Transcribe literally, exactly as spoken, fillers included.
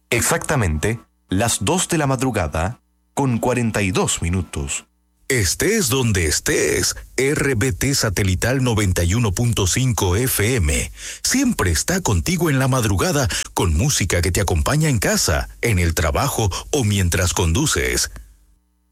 Exactamente las dos de la madrugada con cuarenta y dos minutos. Estés donde estés, R B T Satelital noventa y uno punto cinco F M siempre está contigo en la madrugada con música que te acompaña en casa, en el trabajo o mientras conduces.